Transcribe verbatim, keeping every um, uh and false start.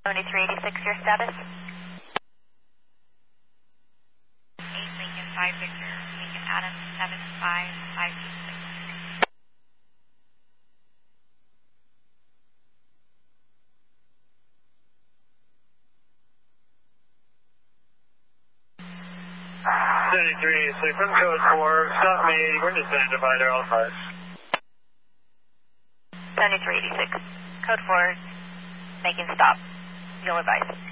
seventy-three eighty-six, your status? eight Lincoln five Victor, Lincoln Adam seven five five six. seventy-three eighty-six, I'm code four, stop me, we're just going to divide our all cars. seventy-three eighty-six, code four, making stop. You'll advise.